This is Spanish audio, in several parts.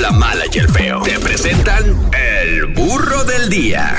la Mala y el Feo. Te presentan el burro del día.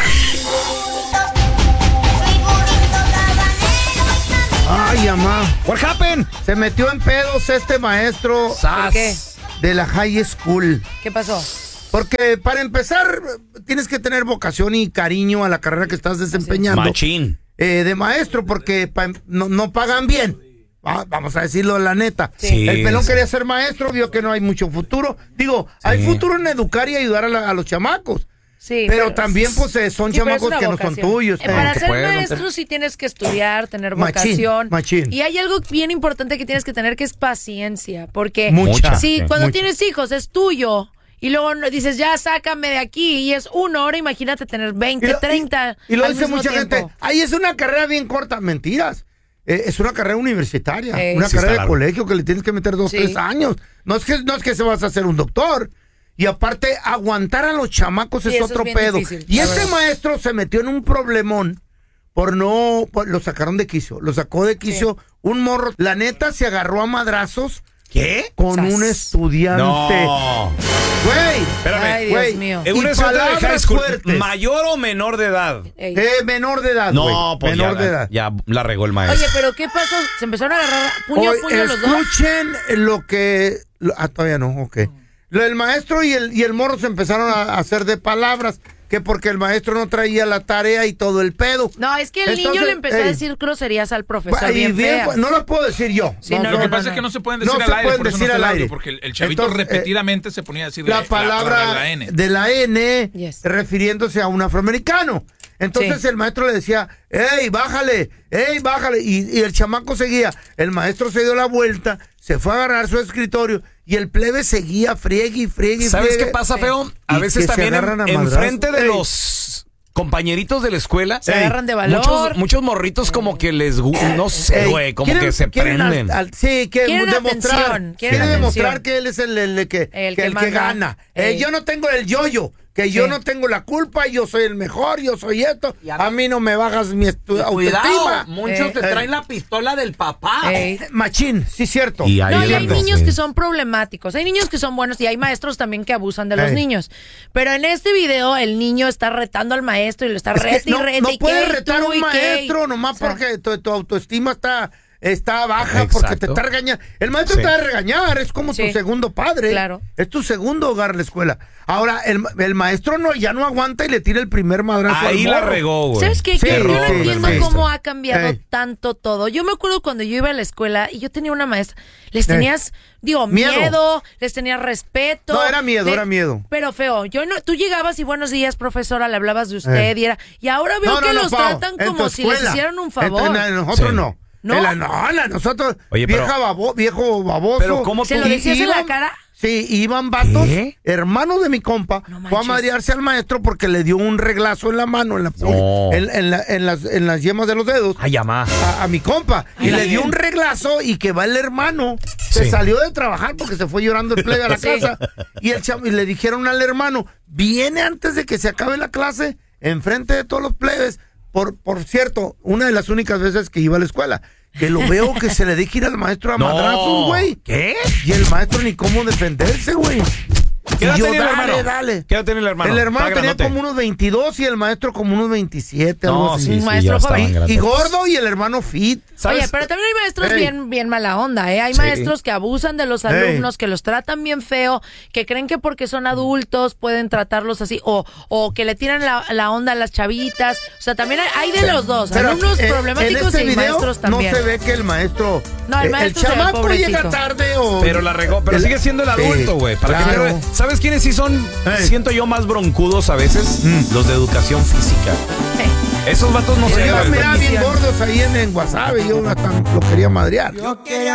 Ay, mamá. What happened? Se metió en pedos este maestro. ¿Por qué? De la high school. ¿Qué pasó? Porque para empezar, tienes que tener vocación y cariño a la carrera que estás desempeñando. Machín. De maestro, porque no pagan bien. Vamos a decirlo la neta. Sí. El pelón quería ser maestro, vio que no hay mucho futuro. Digo, hay futuro en educar y ayudar a los chamacos. Sí, pero también, pues, son chamacos que no son tuyos. Para que ser pueden maestro sí tienes que estudiar, tener Machín, vocación. machín. Y hay algo bien importante que tienes que tener, que es paciencia. Porque Mucha. cuando Mucha. tienes hijos es tuyo. Y luego dices, ya sácame de aquí. Y es 1 hora, imagínate tener 20, 30. Y lo al dice mismo mucha tiempo. gente. Ahí es una carrera bien corta. Mentiras. Es una carrera universitaria. Una Sí, carrera está de colegio que le tienes que meter 2, Sí. 3 años. No es que se vas a hacer un doctor. Y aparte, aguantar a los chamacos Sí, es eso otro es bien pedo. difícil, Y la este verdad. maestro se metió en un problemón lo sacaron de quicio. Lo sacó de quicio un morro. La neta se agarró a madrazos ¿Qué? con Sas. un estudiante. No. Güey. Espérame. Ay, Dios güey. mío. En Y una estudiante de high palabras school, fuertes. ¿mayor o menor de edad? Ey. Menor de edad, güey. No, pues menor ya, de edad. ya la regó el maestro. Oye, pero ¿qué pasó? ¿Se empezaron a agarrar puño a Hoy, puño los dos? escuchen lo que... todavía no, ok. El maestro y el morro se empezaron a hacer de palabras, que porque el maestro no traía la tarea y todo el pedo. No, es que el niño Entonces, le empezó a ey. decir groserías al profesor Y bien feas. no lo puedo decir yo. Sí, no, Lo que no, pasa no. es que no se pueden No decir se al aire, pueden por eso no decir está el al audio, aire. porque el chavito Entonces, repetidamente se ponía a decir La palabra la N. de la N Yes. refiriéndose a un afroamericano. Entonces Sí. el maestro le decía, ¡ey, bájale! Y el chamaco seguía. El maestro se dio la vuelta, se fue a agarrar su escritorio y el plebe seguía friegue. ¿Sabes qué pasa, Feo? A Y veces que se también agarran a enfrente madrazos. de Ey. los compañeritos de la escuela Se agarran de valor. muchos morritos como que les no sé, Ey, güey, como quieren- que se quieren prenden. Sí, Quieren demostrar. atención, quieren Quiere atención. demostrar que él es el que manda. gana. Ey. Yo no tengo el yo-yo. Que yo Sí. no tengo la culpa, yo soy el mejor, yo soy esto. A mí no me bajas mi autoestima. muchos te traen la pistola del papá. Ey. Machín, sí, cierto. Y ahí No, es y hay donde- niños sí. que son problemáticos, hay niños que son buenos y hay maestros también que abusan de los Ey. niños. Pero en este video el niño está retando al maestro y lo está Es que rete y rete. no y puedes qué, retar a tú un y qué. maestro nomás O sea, porque tu autoestima está baja, Exacto. porque te está regañando. El maestro Sí. te va a regañar, es como Sí. tu segundo padre. Claro. Es tu segundo hogar la escuela. Ahora, el maestro ya no aguanta y le tira el primer madrazo Ahí al la morro. regó, güey. ¿Sabes qué? Sí, Yo no sí, entiendo sí. cómo ha cambiado Ey. tanto todo. Yo me acuerdo cuando yo iba a la escuela y yo tenía una maestra. Les tenías, Miedo. miedo, les tenías respeto. No, era miedo. Pero feo, tú llegabas y buenos días, profesora, le hablabas de usted y ahora veo que los Pao, tratan en como tu si les escuela. hicieran un favor. Nosotros Sí. no. ¿No? Nosotros, Oye, viejo pero- baboso. Pero ¿cómo ¿Se tú- lo decías en la iban- cara? Sí, iban vatos, ¿Qué? hermanos de mi compa, No fue a manches. madrearse al maestro porque le dio un reglazo en la mano, No. en las yemas de los dedos. Ay, mamá. A mi compa y le dio un reglazo y que va el hermano se Sí. salió de trabajar porque se fue llorando el plebe a la Sí. casa y le dijeron al hermano, viene antes de que se acabe la clase enfrente de todos los plebes. Por cierto, una de las únicas veces que iba a la escuela, que lo veo que se le deja ir al maestro a No. madrazos, güey. ¿Qué? Y el maestro ni cómo defenderse, güey. ¿Qué edad Y yo, tenía el hermano? dale. ¿Qué edad tenía el hermano? El hermano Está tenía grandote. como unos 22 y el maestro como unos 27, algo No, así. sí, Un sí, maestro ya estaban joven. grandes. Y gordo y el hermano fit. ¿Sabes? Oye, pero también hay maestros Ey. bien mala onda, ¿eh? Hay Sí. maestros que abusan de los alumnos, que los tratan bien feo, que creen que porque son adultos pueden tratarlos así, o que le tiran la onda a las chavitas. O sea, también hay de los dos, Pero, alumnos en problemáticos este y video maestros también. No se ve que el maestro. No, el maestro se ve chamaco pobrecito. llega tarde o. Pero la regó, pero sigue siendo el adulto, güey. Sí, claro. ¿Sabes quiénes sí son, Ey. siento yo, más broncudos a veces? Los de educación física. Sí. Esos vatos no Yo se los miraba bien bendición. gordos ahí en WhatsApp y yo hasta lo quería madrear.